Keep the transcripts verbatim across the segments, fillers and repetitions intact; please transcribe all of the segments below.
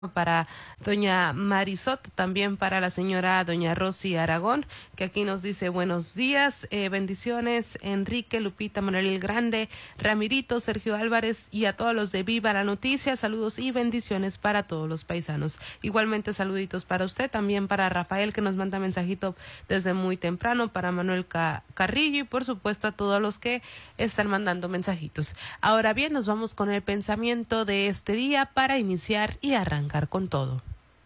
Para doña Marisot, también para la señora doña Rosy Aragón, que aquí nos dice buenos días, eh, bendiciones, Enrique, Lupita, Manuel el Grande, Ramirito, Sergio Álvarez y a todos los de Viva la Noticia, saludos y bendiciones para todos los paisanos. Igualmente saluditos para usted, también para Rafael, que nos manda mensajito desde muy temprano, para Manuel Ca Carrillo y por supuesto a todos los que están mandando mensajitos. Ahora bien, nos vamos con el pensamiento de este día para iniciar y arrancar con todo.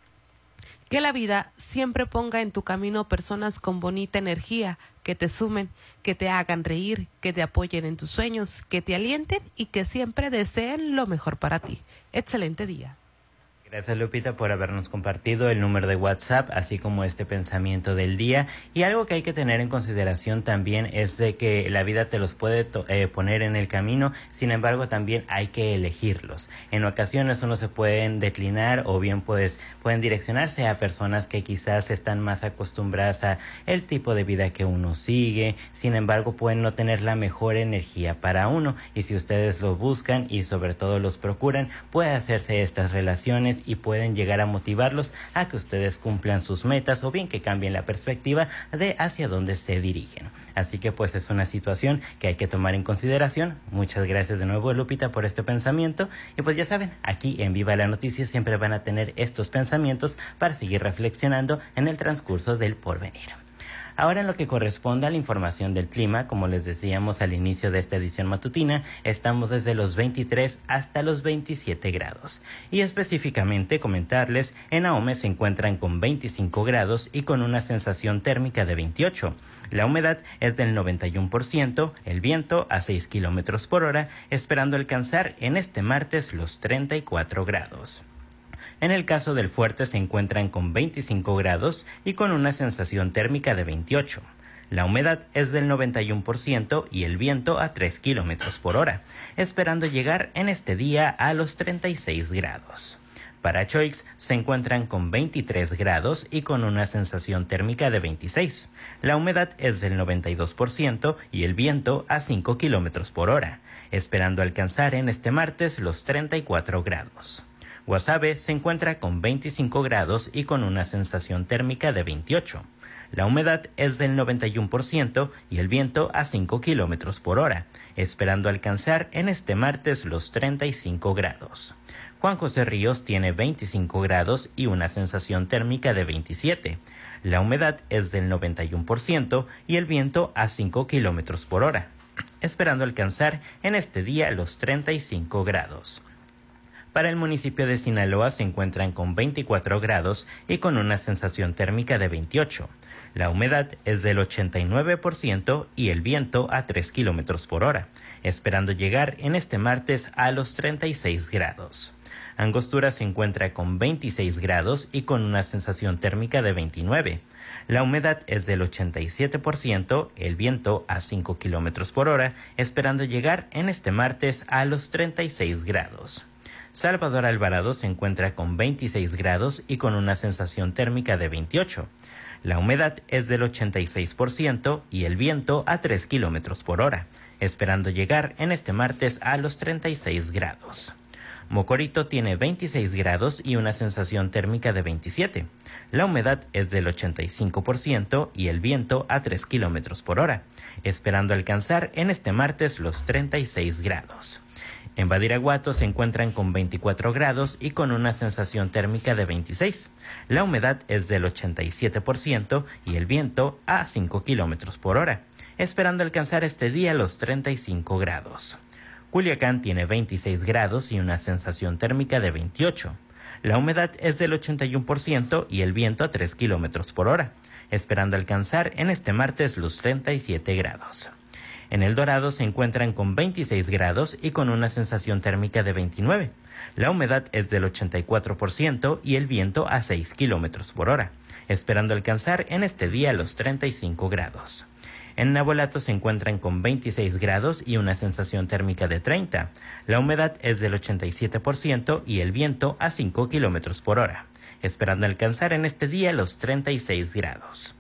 Que la vida siempre ponga en tu camino personas con bonita energía, que te sumen, que te hagan reír, que te apoyen en tus sueños, que te alienten y que siempre deseen lo mejor para ti. Excelente día. Gracias, Lupita, por habernos compartido el número de WhatsApp, así como este pensamiento del día. Y algo que hay que tener en consideración también es de que la vida te los puede eh, poner en el camino, sin embargo también hay que elegirlos. En ocasiones uno se pueden declinar o bien pues pueden direccionarse a personas que quizás están más acostumbradas a el tipo de vida que uno sigue, sin embargo pueden no tener la mejor energía para uno. Y si ustedes los buscan y sobre todo los procuran, puede hacerse estas relaciones y pueden llegar a motivarlos a que ustedes cumplan sus metas o bien que cambien la perspectiva de hacia dónde se dirigen. Así que pues es una situación que hay que tomar en consideración. Muchas gracias de nuevo, Lupita, por este pensamiento. Y pues ya saben, aquí en Viva la Noticia siempre van a tener estos pensamientos para seguir reflexionando en el transcurso del porvenir. Ahora, en lo que corresponde a la información del clima, como les decíamos al inicio de esta edición matutina, estamos desde los veintitrés hasta los veintisiete grados. Y específicamente comentarles, en Ahome se encuentran con veinticinco grados y con una sensación térmica de veintiocho. La humedad es del noventa y uno por ciento, el viento a seis kilómetros por hora, esperando alcanzar en este martes los treinta y cuatro grados. En el caso del Fuerte se encuentran con veinticinco grados y con una sensación térmica de veintiocho. La humedad es del noventa y uno por ciento y el viento a tres kilómetros por hora, esperando llegar en este día a los treinta y seis grados. Para Choix se encuentran con veintitrés grados y con una sensación térmica de veintiséis. La humedad es del noventa y dos por ciento y el viento a cinco kilómetros por hora, esperando alcanzar en este martes los treinta y cuatro grados. Guasave se encuentra con veinticinco grados y con una sensación térmica de veintiocho. La humedad es del noventa y uno por ciento y el viento a cinco kilómetros por hora, esperando alcanzar en este martes los treinta y cinco grados. Juan José Ríos tiene veinticinco grados y una sensación térmica de veintisiete. La humedad es del noventa y uno por ciento y el viento a cinco kilómetros por hora, esperando alcanzar en este día los treinta y cinco grados. Para el municipio de Sinaloa se encuentran con veinticuatro grados y con una sensación térmica de veintiocho. La humedad es del ochenta y nueve por ciento y el viento a tres kilómetros por hora, esperando llegar en este martes a los treinta y seis grados. Angostura se encuentra con veintiséis grados y con una sensación térmica de veintinueve. La humedad es del ochenta y siete por ciento, el viento a cinco kilómetros por hora, esperando llegar en este martes a los treinta y seis grados. Salvador Alvarado se encuentra con veintiséis grados y con una sensación térmica de veintiocho. La humedad es del ochenta y seis por ciento y el viento a tres kilómetros por hora, esperando llegar en este martes a los treinta y seis grados. Mocorito tiene veintiséis grados y una sensación térmica de veintisiete. La humedad es del ochenta y cinco por ciento y el viento a tres kilómetros por hora, esperando alcanzar en este martes los treinta y seis grados. En Badiraguato se encuentran con veinticuatro grados y con una sensación térmica de veintiséis. La humedad es del ochenta y siete por ciento y el viento a cinco kilómetros por hora, esperando alcanzar este día los treinta y cinco grados. Culiacán tiene veintiséis grados y una sensación térmica de veintiocho. La humedad es del ochenta y uno por ciento y el viento a tres kilómetros por hora, esperando alcanzar en este martes los treinta y siete grados. En El Dorado se encuentran con veintiséis grados y con una sensación térmica de veintinueve. La humedad es del ochenta y cuatro por ciento y el viento a seis kilómetros por hora, esperando alcanzar en este día los treinta y cinco grados. En Navolato se encuentran con veintiséis grados y una sensación térmica de treinta. La humedad es del ochenta y siete por ciento y el viento a cinco kilómetros por hora, esperando alcanzar en este día los treinta y seis grados.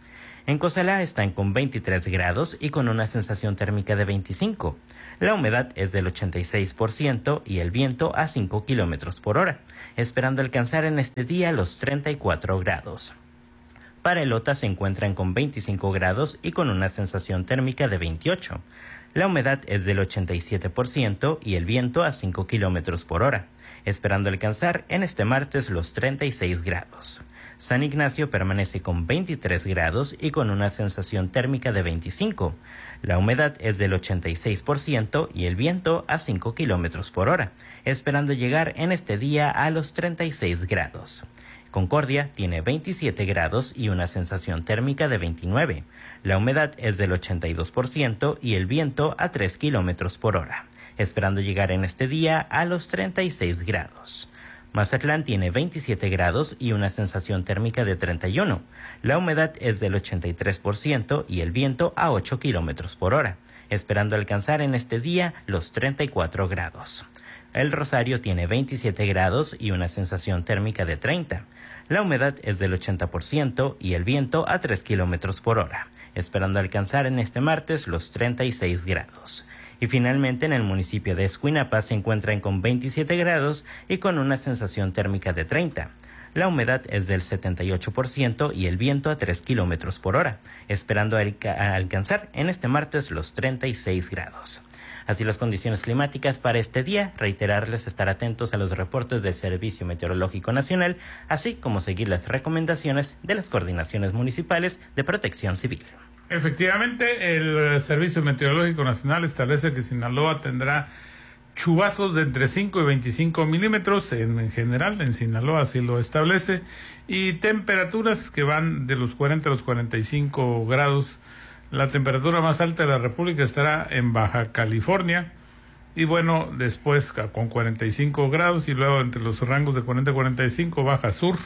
En Cozalá están con veintitrés grados y con una sensación térmica de veinticinco. La humedad es del ochenta y seis por ciento y el viento a cinco kilómetros por hora, esperando alcanzar en este día los treinta y cuatro grados. Para Elota se encuentran con veinticinco grados y con una sensación térmica de veintiocho. La humedad es del ochenta y siete por ciento y el viento a cinco kilómetros por hora, esperando alcanzar en este martes los treinta y seis grados. San Ignacio permanece con veintitrés grados y con una sensación térmica de veinticinco. La humedad es del ochenta y seis por ciento y el viento a cinco kilómetros por hora, esperando llegar en este día a los treinta y seis grados. Concordia tiene veintisiete grados y una sensación térmica de veintinueve. La humedad es del ochenta y dos por ciento y el viento a tres kilómetros por hora, esperando llegar en este día a los treinta y seis grados. Mazatlán tiene veintisiete grados y una sensación térmica de treinta y uno. La humedad es del ochenta y tres por ciento y el viento a ocho kilómetros por hora, esperando alcanzar en este día los treinta y cuatro grados. El Rosario tiene veintisiete grados y una sensación térmica de treinta. La humedad es del ochenta por ciento y el viento a tres kilómetros por hora, esperando alcanzar en este martes los treinta y seis grados. Y finalmente en el municipio de Escuinapa se encuentran con veintisiete grados y con una sensación térmica de treinta. La humedad es del setenta y ocho por ciento y el viento a tres kilómetros por hora, esperando alcanzar en este martes los treinta y seis grados. Así las condiciones climáticas para este día, reiterarles estar atentos a los reportes del Servicio Meteorológico Nacional, así como seguir las recomendaciones de las coordinaciones municipales de protección civil. Efectivamente, el Servicio Meteorológico Nacional establece que Sinaloa tendrá chubascos de entre cinco y veinticinco milímetros, en, en general en Sinaloa así lo establece, y temperaturas que van de los cuarenta a los cuarenta y cinco grados. La temperatura más alta de la República estará en Baja California y bueno, después con cuarenta y cinco grados y luego entre los rangos de cuarenta a cuarenta y cinco Baja Sur,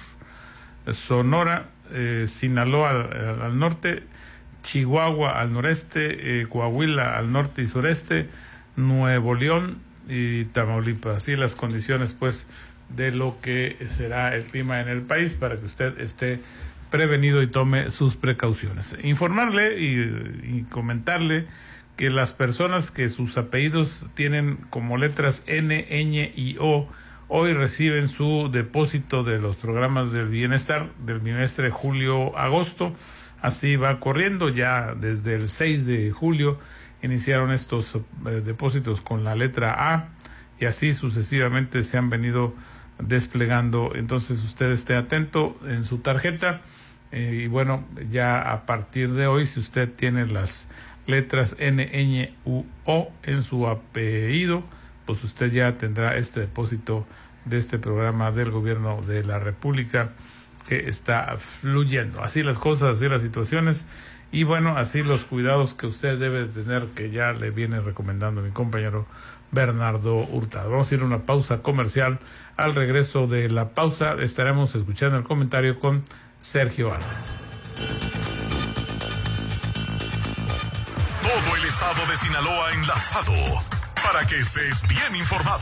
Sonora, eh, Sinaloa al, al norte, Chihuahua al noreste, eh, Coahuila al norte y sureste, Nuevo León y Tamaulipas. Así las condiciones pues de lo que será el clima en el país para que usted esté prevenido y tome sus precauciones. Informarle y, y comentarle que las personas que sus apellidos tienen como letras N, Ñ y O hoy reciben su depósito de los programas del bienestar del bimestre julio-agosto. Así va corriendo, ya desde el seis de julio iniciaron estos eh, depósitos con la letra A y así sucesivamente se han venido desplegando. Entonces usted esté atento en su tarjeta. Eh, y bueno, ya a partir de hoy, si usted tiene las letras N, Ñ, U, O en su apellido, pues usted ya tendrá este depósito de este programa del gobierno de la República que está fluyendo. Así las cosas, así las situaciones y bueno, así los cuidados que usted debe tener, que ya le viene recomendando mi compañero Bernardo Hurtado. Vamos a ir a una pausa comercial. Al regreso de la pausa estaremos escuchando el comentario con Sergio Álvarez. Todo el estado de Sinaloa enlazado para que estés bien informado.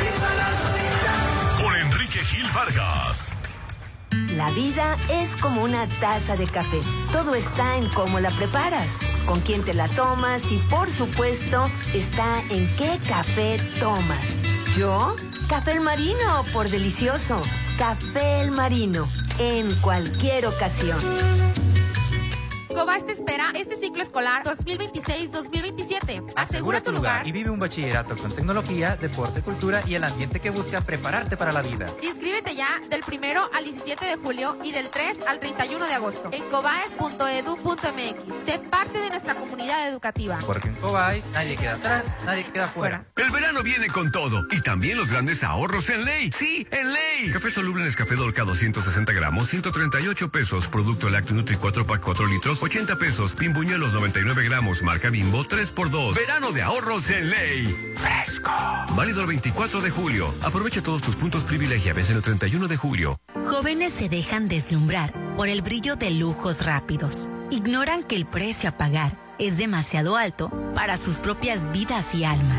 Con Enrique Gil Vargas. La vida es como una taza de café. Todo está en cómo la preparas, con quién te la tomas y, por supuesto, está en qué café tomas. ¿Yo? Café El Marino, por delicioso. Café El Marino, en cualquier ocasión. Cobas te espera este ciclo escolar dos mil veintiséis dos mil veintisiete. Asegura tu lugar y vive un bachillerato con tecnología, deporte, cultura y el ambiente que busca prepararte para la vida. Inscríbete ya del primero al diecisiete de julio y del tres al treinta y uno de agosto en cobaes punto edu punto mx. Sé parte de nuestra comunidad educativa. Porque en Cobaes nadie queda atrás, nadie queda fuera. El verano viene con todo y también los grandes ahorros en Ley. Sí, en Ley. Café soluble Nescafé Dolca doscientos sesenta gramos, ciento treinta y ocho pesos. Producto lácteo Nutri cuatro pack cuatro litros, ochenta pesos. Pimbuñuelos noventa y nueve gramos, marca Bimbo, tres por dos. Verano de ahorros en Ley. Fresco. Válido el veinticuatro de julio. Aprovecha todos tus puntos privilegia. Ves en el treinta y uno de julio. Jóvenes se dejan deslumbrar por el brillo de lujos rápidos. Ignoran que el precio a pagar es demasiado alto para sus propias vidas y almas.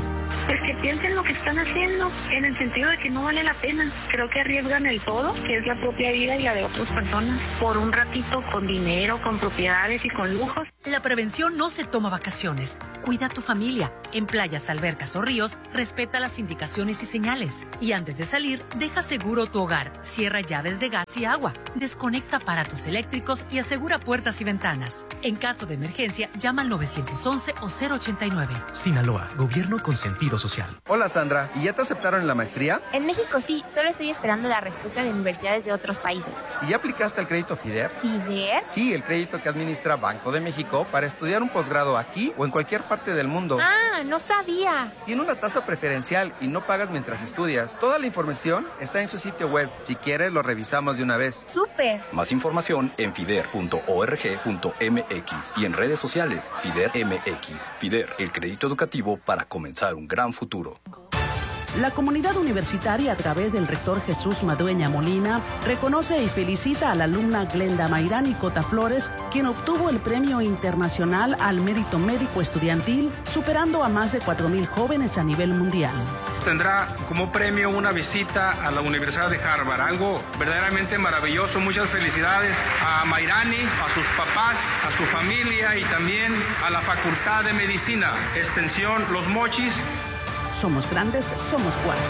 pues que piensen lo que están haciendo, en el sentido de que no vale la pena. Creo que arriesgan el todo, que es la propia vida y la de otras personas, por un ratito con dinero, con propiedades y con lujos. La prevención no se toma vacaciones. Cuida a tu familia. En playas, albercas o ríos, respeta las indicaciones y señales. Y antes de salir, deja seguro tu hogar. Cierra llaves de gas y agua. Desconecta aparatos eléctricos y asegura puertas y ventanas. En caso de emergencia, llama al nueve once o cero ochenta y nueve. Sinaloa, gobierno con sentido social. Hola Sandra, ¿y ya te aceptaron en la maestría? En México sí, solo estoy esperando la respuesta de universidades de otros países. ¿Y ya aplicaste el crédito FIDER? ¿FIDER? Sí, el crédito que administra Banco de México para estudiar un posgrado aquí o en cualquier parte del mundo. Ah, no sabía. Tiene una tasa preferencial y no pagas mientras estudias. Toda la información está en su sitio web. Si quieres, lo revisamos de una vez. ¡Súper! Más información en fider punto org punto m x y en redes sociales FIDER M X. FIDER, el crédito educativo para comenzar un gran futuro. La comunidad universitaria, a través del rector Jesús Madueña Molina, reconoce y felicita a la alumna Glenda Mayrani Cota Flores, quien obtuvo el Premio Internacional al Mérito Médico Estudiantil, superando a más de cuatro mil jóvenes a nivel mundial. Tendrá como premio una visita a la Universidad de Harvard, algo verdaderamente maravilloso. Muchas felicidades a Mayrani, a sus papás, a su familia y también a la Facultad de Medicina, Extensión Los Mochis. Somos grandes, somos U A S.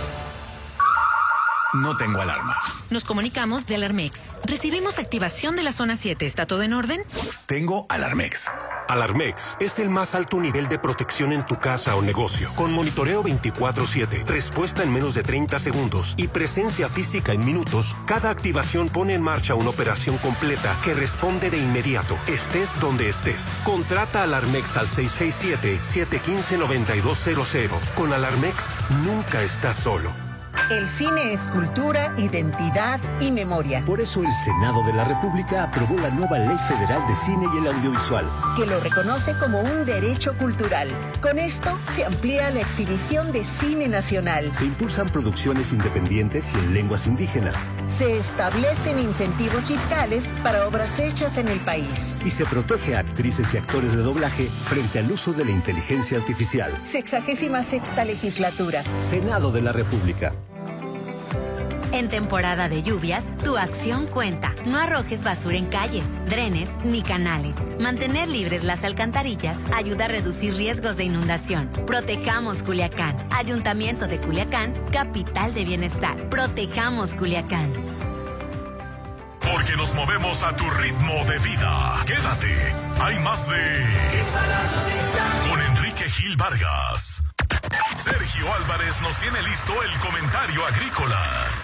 No tengo alarma. Nos comunicamos de Alarmex. Recibimos activación de la zona siete. ¿Está todo en orden? Tengo Alarmex. Alarmex es el más alto nivel de protección en tu casa o negocio, con monitoreo veinticuatro siete, respuesta en menos de treinta segundos y presencia física en minutos. Cada activación pone en marcha una operación completa que responde de inmediato, estés donde estés. Contrata Alarmex al seis seis siete, siete uno cinco, nueve dos cero cero. Con Alarmex nunca estás solo. El cine es cultura, identidad y memoria. Por eso el Senado de la República aprobó la nueva Ley Federal de Cine y el Audiovisual, que lo reconoce como un derecho cultural. Con esto se amplía la exhibición de cine nacional. Se impulsan producciones independientes y en lenguas indígenas. Se establecen incentivos fiscales para obras hechas en el país. Y se protege a actrices y actores de doblaje frente al uso de la inteligencia artificial. Sexagésima sexta legislatura. Senado de la República. En temporada de lluvias, tu acción cuenta. No arrojes basura en calles, drenes ni canales. Mantener libres las alcantarillas ayuda a reducir riesgos de inundación. Protejamos Culiacán. Ayuntamiento de Culiacán, capital de bienestar. Protejamos Culiacán. Porque nos movemos a tu ritmo de vida. Quédate. Hay más de... Con Enrique Gil Vargas. Sergio Álvarez nos tiene listo el comentario agrícola.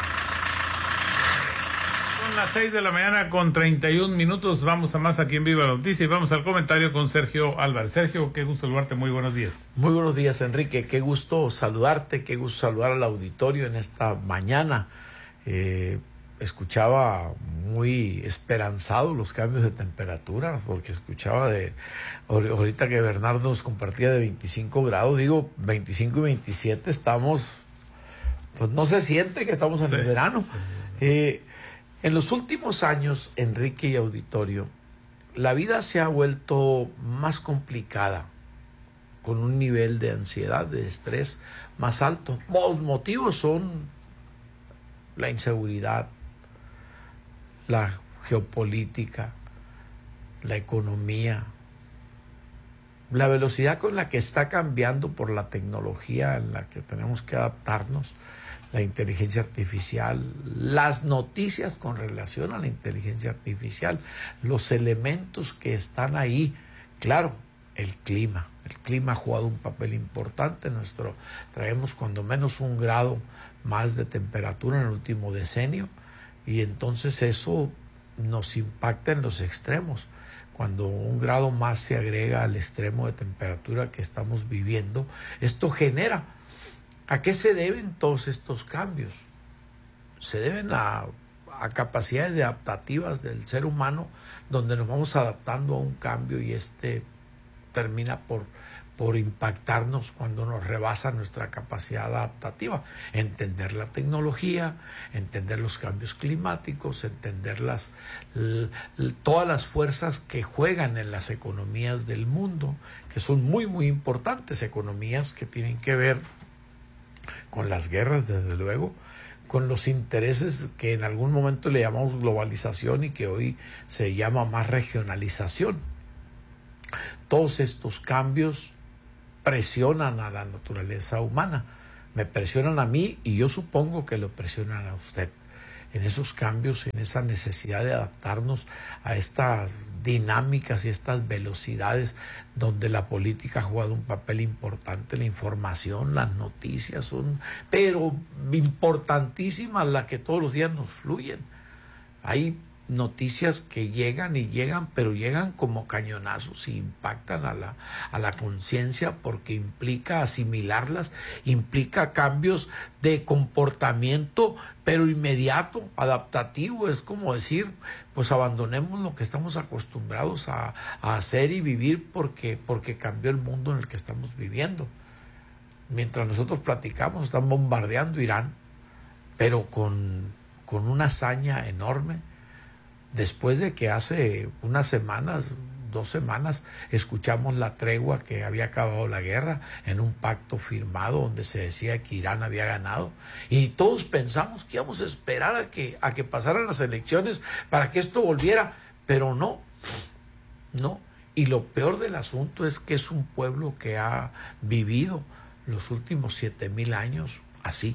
Son las seis de la mañana con treinta y un minutos. Vamos a más aquí en Viva la Noticia y vamos al comentario con Sergio Álvarez. Sergio, qué gusto saludarte. Muy buenos días. Muy buenos días, Enrique. Qué gusto saludarte. Qué gusto saludar al auditorio en esta mañana. Eh, escuchaba muy esperanzado los cambios de temperatura, porque escuchaba de ahorita que Bernardo nos compartía de veinticinco grados. Digo, veinticinco y veintisiete estamos, pues no se siente que estamos en sí, el verano. Sí, sí. Eh, en los últimos años, Enrique y auditorio, la vida se ha vuelto más complicada, con un nivel de ansiedad, de estrés más alto. Los motivos son la inseguridad, la geopolítica, la economía, la velocidad con la que está cambiando por la tecnología en la que tenemos que adaptarnos, la inteligencia artificial, las noticias con relación a la inteligencia artificial, los elementos que están ahí. Claro, el clima. El clima ha jugado un papel importante. Nuestro, traemos cuando menos un grado más de temperatura en el último decenio, y entonces eso nos impacta en los extremos. Cuando un grado más se agrega al extremo de temperatura que estamos viviendo, esto genera. ¿A qué se deben todos estos cambios? Se deben a, a capacidades adaptativas del ser humano, donde nos vamos adaptando a un cambio y este termina por por impactarnos cuando nos rebasa nuestra capacidad adaptativa. Entender la tecnología, entender los cambios climáticos, entender las, l, l, todas las fuerzas que juegan en las economías del mundo, que son muy, muy importantes, economías que tienen que ver con las guerras, desde luego, con los intereses que en algún momento le llamamos globalización y que hoy se llama más regionalización. Todos estos cambios presionan a la naturaleza humana, me presionan a mí y yo supongo que lo presionan a usted. En esos cambios, en esa necesidad de adaptarnos a estas dinámicas y estas velocidades donde la política ha jugado un papel importante, la información, las noticias son, pero importantísimas, las que todos los días nos fluyen. Hay noticias que llegan y llegan, pero llegan como cañonazos y impactan a la, a la conciencia porque implica asimilarlas, implica cambios de comportamiento, pero inmediato, adaptativo. Es como decir, pues abandonemos lo que estamos acostumbrados a, a hacer y vivir porque, porque cambió el mundo en el que estamos viviendo. Mientras nosotros platicamos, están bombardeando Irán, pero con, con una hazaña enorme. Después de que hace unas semanas, dos semanas, escuchamos la tregua que había acabado la guerra en un pacto firmado donde se decía que Irán había ganado, y todos pensamos que íbamos a esperar a que, a que pasaran las elecciones para que esto volviera, pero no, no. Y lo peor del asunto es que es un pueblo que ha vivido los últimos siete mil años así.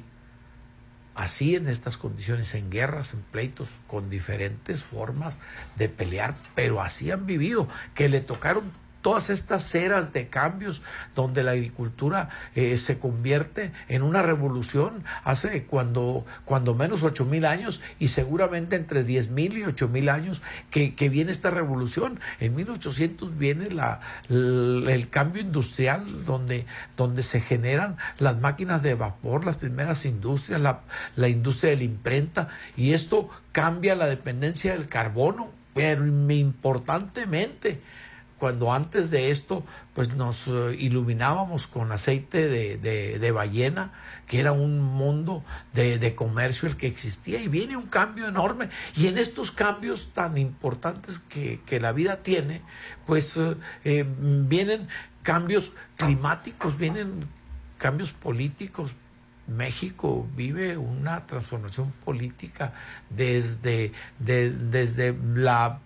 Así, en estas condiciones, en guerras, en pleitos, con diferentes formas de pelear, pero así han vivido, que le tocaron todas estas eras de cambios donde la agricultura eh, se convierte en una revolución hace cuando, cuando menos ocho mil años, y seguramente entre diez mil y ocho mil años que, que viene esta revolución. En mil ochocientos viene la, el, el cambio industrial donde, donde se generan las máquinas de vapor, las primeras industrias, la, la industria de la imprenta, y esto cambia la dependencia del carbono, pero importantemente. Cuando antes de esto pues nos uh, iluminábamos con aceite de, de, de ballena, que era un mundo de, de comercio el que existía, y viene un cambio enorme. Y en estos cambios tan importantes que, que la vida tiene, pues uh, eh, vienen cambios climáticos, vienen cambios políticos. México vive una transformación política desde, de, desde la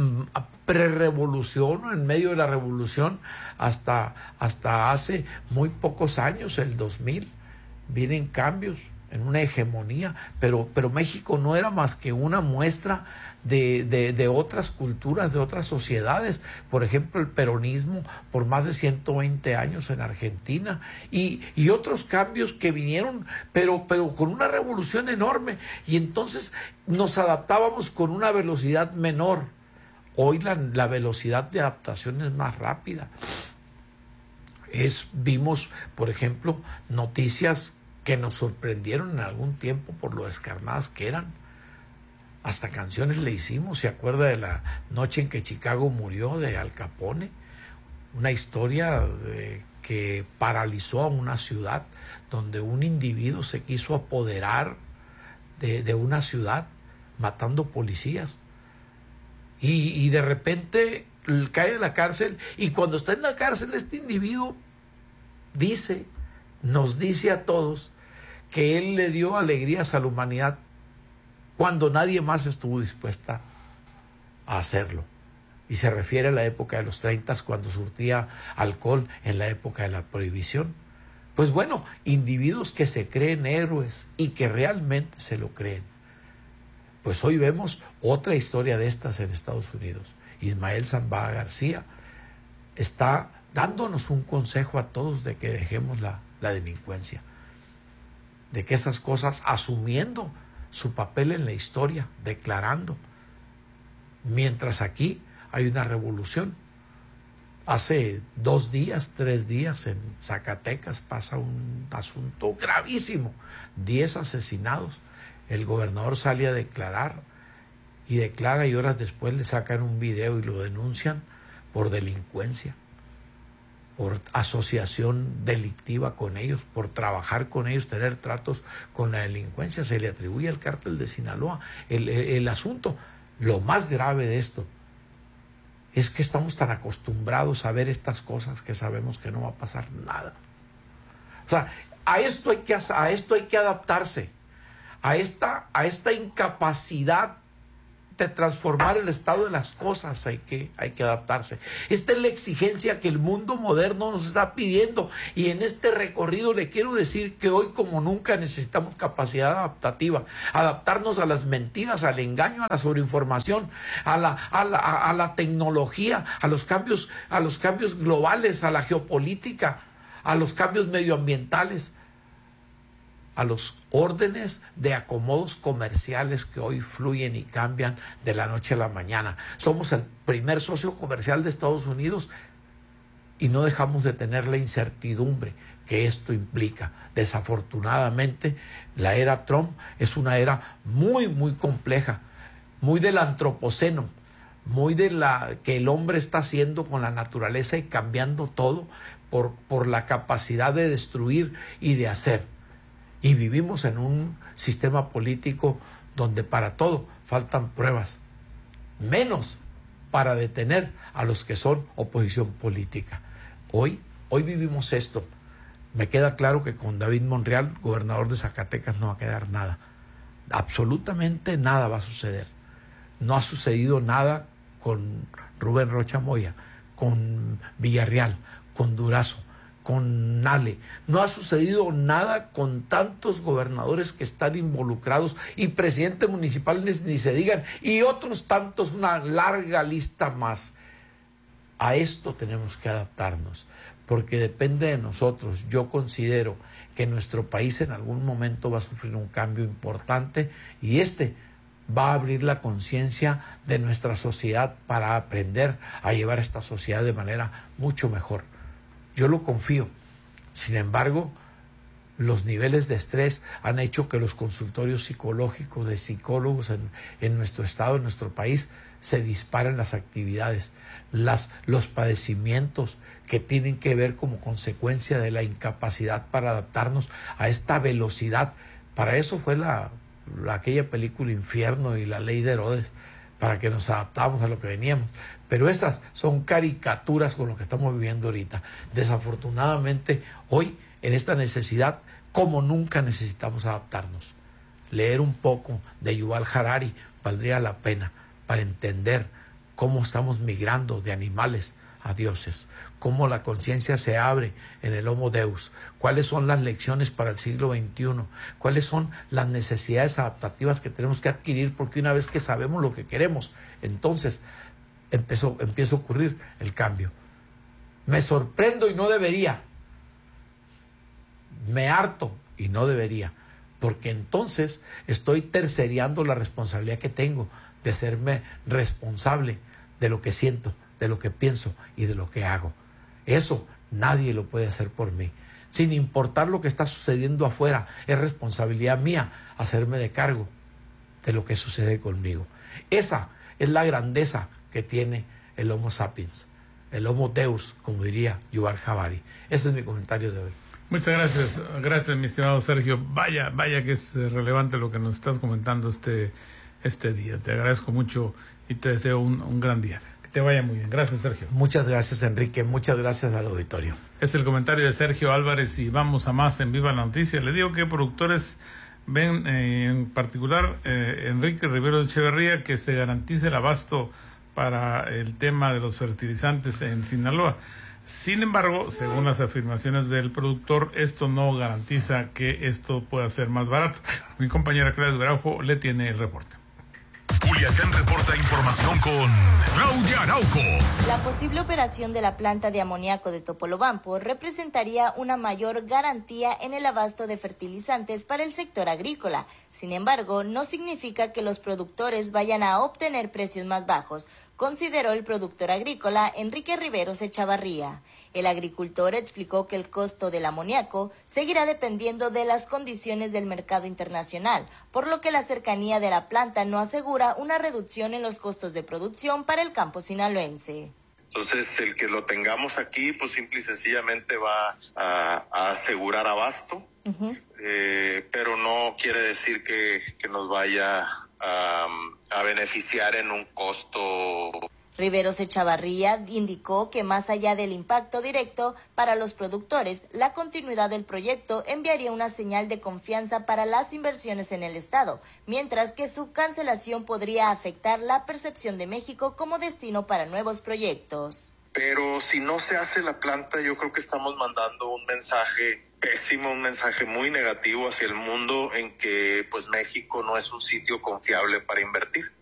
prerevolución o en medio de la revolución hasta, hasta hace muy pocos años, el dos mil, vienen cambios en una hegemonía, pero, pero México no era más que una muestra de, de, de otras culturas, de otras sociedades. Por ejemplo, el peronismo por más de ciento veinte años en Argentina, y, y otros cambios que vinieron, pero, pero con una revolución enorme, y entonces nos adaptábamos con una velocidad menor. Hoy la, la velocidad de adaptación es más rápida. Es, vimos, por ejemplo, noticias que nos sorprendieron en algún tiempo por lo descarnadas que eran. Hasta canciones le hicimos. ¿Se acuerda de la noche en que Chicago murió, de Al Capone? Una historia de, que paralizó a una ciudad, donde un individuo se quiso apoderar de, de una ciudad matando policías. Y, y de repente cae en la cárcel, y cuando está en la cárcel este individuo dice, nos dice a todos que él le dio alegrías a la humanidad cuando nadie más estuvo dispuesta a hacerlo. Y se refiere a la época de los treinta, cuando surtía alcohol en la época de la prohibición. Pues bueno, individuos que se creen héroes y que realmente se lo creen. Pues hoy vemos otra historia de estas en Estados Unidos. Ismael Zambada García está dándonos un consejo a todos de que dejemos la, la delincuencia, de que esas cosas, asumiendo su papel en la historia, declarando, mientras aquí hay una revolución. Hace dos días, tres días en Zacatecas pasa un asunto gravísimo, diez asesinados. El gobernador sale a declarar y declara, y horas después le sacan un video y lo denuncian por delincuencia. por asociación delictiva con ellos, por trabajar con ellos, tener tratos con la delincuencia. Se le atribuye al cártel de Sinaloa el, el, el asunto. Lo más grave de esto es que estamos tan acostumbrados a ver estas cosas que sabemos que no va a pasar nada. O sea, a esto hay que, a esto hay que adaptarse, a esta, a esta incapacidad de transformar el estado de las cosas hay que, hay que adaptarse. Esta es la exigencia que el mundo moderno nos está pidiendo, y en este recorrido le quiero decir que hoy como nunca necesitamos capacidad adaptativa, adaptarnos a las mentiras, al engaño, a la sobreinformación, a la, a la, a la tecnología, a los cambios, a los cambios globales, a la geopolítica, a los cambios medioambientales, a los órdenes de acomodos comerciales que hoy fluyen y cambian de la noche a la mañana. Somos el primer socio comercial de Estados Unidos y no dejamos de tener la incertidumbre que esto implica. Desafortunadamente, la era Trump es una era muy, muy compleja, muy del antropoceno, muy de la que el hombre está haciendo con la naturaleza y cambiando todo por, por la capacidad de destruir y de hacer. Y vivimos en un sistema político donde para todo faltan pruebas, menos para detener a los que son oposición política. Hoy, hoy vivimos esto. Me queda claro que con David Monreal, gobernador de Zacatecas, no va a quedar nada. Absolutamente nada va a suceder. No ha sucedido nada con Rubén Rocha Moya, con Villarreal, con Durazo, con Nale. No ha sucedido nada con tantos gobernadores que están involucrados, y presidentes municipales ni se digan, y otros tantos, una larga lista más. A esto tenemos que adaptarnos, porque depende de nosotros. Yo considero que nuestro país en algún momento va a sufrir un cambio importante, y este va a abrir la conciencia de nuestra sociedad para aprender a llevar esta sociedad de manera mucho mejor. Yo lo confío. Sin embargo, los niveles de estrés han hecho que los consultorios psicológicos de psicólogos en, en nuestro estado, en nuestro país, se disparen las actividades, las, los padecimientos que tienen que ver como consecuencia de la incapacidad para adaptarnos a esta velocidad. Para eso fue la, la aquella película Infierno y La Ley de Herodes, para que nos adaptamos a lo que veníamos. Pero esas son caricaturas con lo que estamos viviendo ahorita. Desafortunadamente, hoy, en esta necesidad, como nunca necesitamos adaptarnos. Leer un poco de Yuval Harari valdría la pena para entender cómo estamos migrando de animales a dioses, cómo la conciencia se abre en el Homo Deus, cuáles son las lecciones para el siglo veintiuno, cuáles son las necesidades adaptativas que tenemos que adquirir, porque una vez que sabemos lo que queremos, entonces empezó, empieza a ocurrir el cambio. Me sorprendo y no debería, me harto y no debería, porque entonces estoy terceriando la responsabilidad que tengo de serme responsable de lo que siento, de lo que pienso y de lo que hago. Eso nadie lo puede hacer por mí. Sin importar lo que está sucediendo afuera, es responsabilidad mía hacerme de cargo de lo que sucede conmigo. Esa es la grandeza que tiene el Homo sapiens, el Homo Deus, como diría Yuval Harari. Ese es mi comentario de hoy. Muchas gracias, gracias mi estimado Sergio. Vaya, vaya que es relevante lo que nos estás comentando este, este día. Te agradezco mucho y te deseo un, un gran día. Que te vaya muy bien. Gracias, Sergio. Muchas gracias, Enrique. Muchas gracias al auditorio. Es el comentario de Sergio Álvarez y vamos a más en Viva la Noticia. Le digo que productores ven eh, en particular eh, Enrique Rivero Echeverría que se garantice el abasto para el tema de los fertilizantes en Sinaloa. Sin embargo, según las afirmaciones del productor, esto no garantiza que esto pueda ser más barato. Mi compañera Claudia Araujo le tiene el reporte. Culiacán reporta información con Claudia Araujo. La posible operación de la planta de amoníaco de Topolobampo representaría una mayor garantía en el abasto de fertilizantes para el sector agrícola. Sin embargo, no significa que los productores vayan a obtener precios más bajos, consideró el productor agrícola Enrique Riveros Echavarría. El agricultor explicó que el costo del amoníaco seguirá dependiendo de las condiciones del mercado internacional, por lo que la cercanía de la planta no asegura una reducción en los costos de producción para el campo sinaloense. Entonces, el que lo tengamos aquí, pues simple y sencillamente va a, a asegurar abasto, uh-huh. eh, pero no quiere decir que, que nos vaya a, a beneficiar en un costo. Riveros Echavarría indicó que más allá del impacto directo para los productores, la continuidad del proyecto enviaría una señal de confianza para las inversiones en el estado, mientras que su cancelación podría afectar la percepción de México como destino para nuevos proyectos. Pero si no se hace la planta, yo creo que estamos mandando un mensaje pésimo, un mensaje muy negativo hacia el mundo en que pues México no es un sitio confiable para invertir.